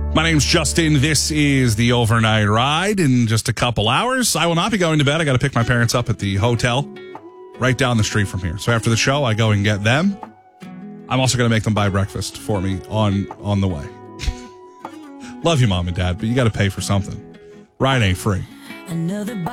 My name's Justin. This is the Overnight Ride. In just a couple hours, I will not be going to bed. I got to pick my parents up at the hotel right down the street from here. So after the show, I go and get them. I'm also going to make them buy breakfast for me on the way. Love you, Mom and Dad, but you got to pay for something. Ride ain't free.